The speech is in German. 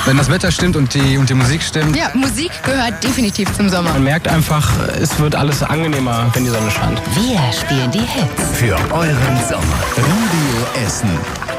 Wenn das Wetter stimmt und die Musik stimmt. Ja, Musik gehört definitiv zum Sommer. Man merkt einfach, es wird alles angenehmer, wenn die Sonne scheint. Wir spielen die Hits für euren Sommer. Radio Essen.